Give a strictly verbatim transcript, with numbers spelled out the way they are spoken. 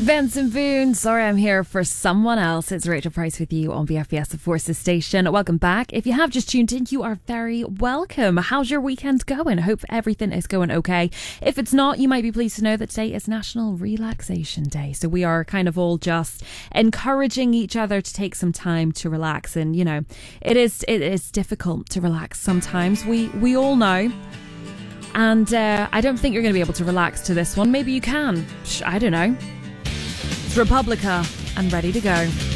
Vincent Boone, sorry I'm here for someone else. It's Rachel Price with you on V F B S, the Forces Station. Welcome back. If you have just tuned in, you are very welcome. How's your weekend going? I hope everything is going okay. If it's not, you might be pleased to know that today is National Relaxation Day. So we are kind of all just encouraging each other to take some time to relax. And, you know, it is it is difficult to relax sometimes. We, we all know. And uh, I don't think you're going to be able to relax to this one. Maybe you can. I don't know. It's Republica and Ready to Go.